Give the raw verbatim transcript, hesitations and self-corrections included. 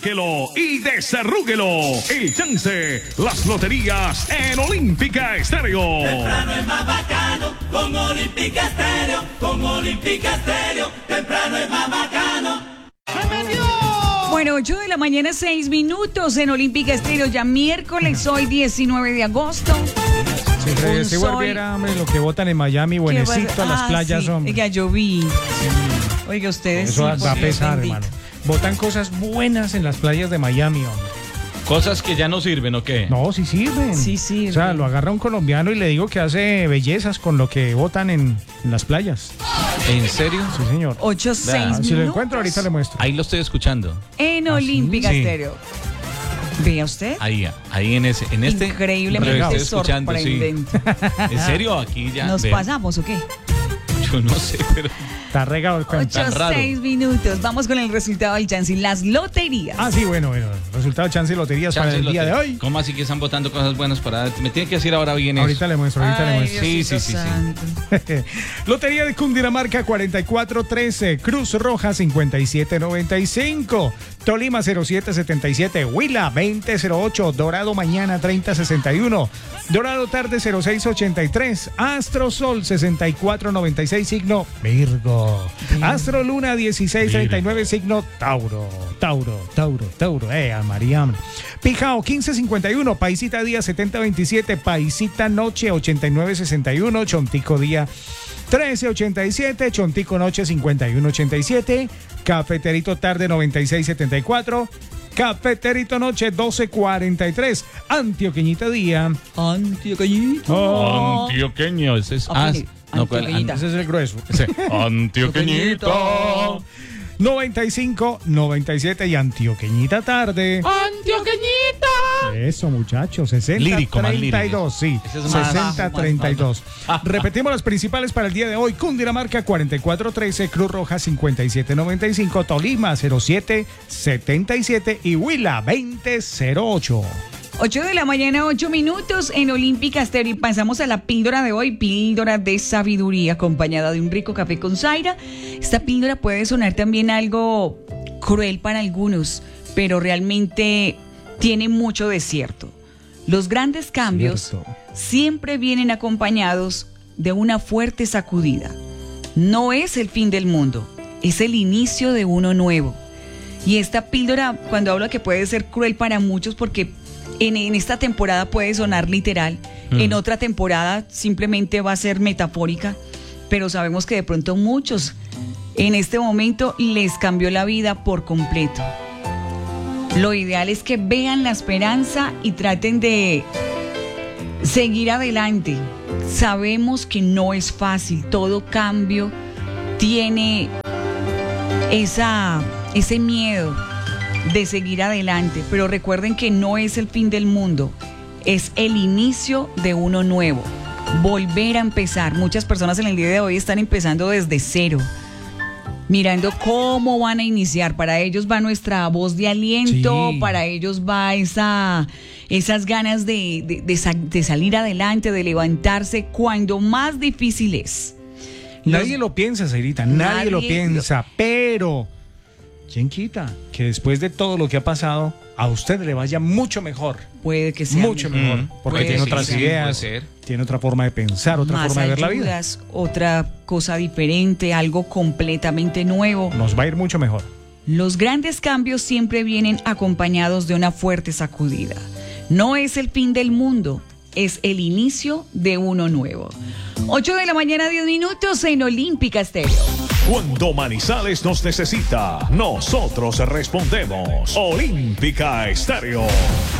sáquelo y desarrúguelo. El chance, las loterías en Olímpica Estéreo. Temprano es más bacano con Olímpica Estéreo, con Olímpica Estéreo. Temprano es más bacano. Bueno, ocho de la mañana, seis minutos en Olímpica Estéreo, ya miércoles, hoy diecinueve de agosto. Si Freddy Stewart viera, hombre, lo que votan en Miami, buenecito a las ah, playas, sí. hombre. Oiga, yo vi. Sí. Oiga, ustedes Eso sí, va a por Dios pesar, bendito. hermano. Votan cosas buenas en las playas de Miami, hombre. Cosas que ya no sirven, ¿o qué? No, sí sirven. Sí sirven. O sea, lo agarra un colombiano y le digo que hace bellezas con lo que votan en, en las playas. ¿En serio? Sí, señor. Ocho, seis Ah, minutos. si lo encuentro, ahorita le muestro. Ahí lo estoy escuchando. En ¿Ah, Olímpica sí? Estéreo. Vea usted. Ahí, ahí en ese, en este. Increíblemente lo estoy escuchando, sí. sorprendente. ¿En serio? Aquí ya. ¿Nos ve. pasamos o qué? Yo no sé, pero. Está regado el cuento. Ocho, Tan raro. seis minutos. Vamos con el resultado del chance. Las loterías. Ah, sí, bueno, bueno. Resultado chance de loterías para el día de hoy. ¿Cómo así que están votando cosas buenas para.? Me tienen que decir ahora bien Ahorita eso. le muestro, ahorita le Ay, muestro. Sí, Diosito sí, sí, sí. santo. Lotería de Cundinamarca cuarenta y cuatro trece, Cruz Roja cincuenta y siete noventa y cinco, Tolima cero siete setenta y siete, Huila veinte cero ocho, Dorado mañana treinta sesenta y uno, Dorado tarde cero seis ochenta y tres, Astro Sol sesenta y cuatro noventa y seis, signo Virgo, Astro Luna dieciséis treinta y nueve, signo Tauro, Tauro, Tauro, Tauro, eh, a María. Pijao quince cincuenta y uno, Paisita Día setenta veintisiete, Paisita Noche ochenta y nueve sesenta y uno, Chontico Día trece ochenta y siete, Chontico Noche cincuenta y uno ochenta y siete, Cafeterito Tarde noventa y seis setenta y cuatro, Cafeterito Noche doce cuarenta y tres, Antioqueñita Día. Antioqueñito. Oh, Antioqueño, ese es. Ah, Ah, sí, no, ¿cuál? Antioqueñita. ese es el grueso. Ese, Antioqueñito. noventa y cinco noventa y siete y Antioqueñita Tarde. Antioqueñita. Eso, muchachos, sesenta Lírico, más treinta y dos, sí, Ese es más sesenta bajo, treinta y más dos. Repetimos las principales para el día de hoy. Cundinamarca cuarenta y cuatro trece, Cruz Roja cincuenta y siete noventa y cinco, Tolima cero siete setenta y siete y Huila veinte cero ocho. ocho de la mañana, ocho minutos en Olímpica Estéreo. Y pasamos a la píldora de hoy, píldora de sabiduría, acompañada de un rico café con Zaira. Esta píldora puede sonar también algo cruel para algunos, pero realmente tiene mucho de cierto. Los grandes cambios Cierto. siempre vienen acompañados de una fuerte sacudida. No es el fin del mundo, es el inicio de uno nuevo. Y esta píldora, cuando hablo que puede ser cruel para muchos, porque en, en esta temporada puede sonar literal, mm. en otra temporada simplemente va a ser metafórica, pero sabemos que de pronto muchos en este momento les cambió la vida por completo. Lo ideal es que vean la esperanza y traten de seguir adelante. Sabemos que no es fácil, todo cambio tiene esa, ese miedo de seguir adelante, pero recuerden que no es el fin del mundo, es el inicio de uno nuevo, volver a empezar. Muchas personas en el día de hoy están empezando desde cero, mirando cómo van a iniciar. Para ellos va nuestra voz de aliento, sí. Para ellos va esa, esas ganas de, de, de, de salir adelante, de levantarse cuando más difícil es. Nadie Los- lo piensa, Zairita, nadie, Nadie lo lo- piensa, pero ¿quién quita que después de todo lo que ha pasado, a usted le vaya mucho mejor? Puede que sea Mucho mejor. mejor, porque Puede tiene que otras sea ideas, puede ser. tiene otra forma de pensar, otra Más forma de ver la vida. ayudas, otra cosa diferente, algo completamente nuevo. Nos va a ir mucho mejor. Los grandes cambios siempre vienen acompañados de una fuerte sacudida. No es el fin del mundo, es el inicio de uno nuevo. ocho de la mañana, diez minutos en Olímpica Estéreo. Cuando Manizales nos necesita, nosotros respondemos. Olímpica Estéreo.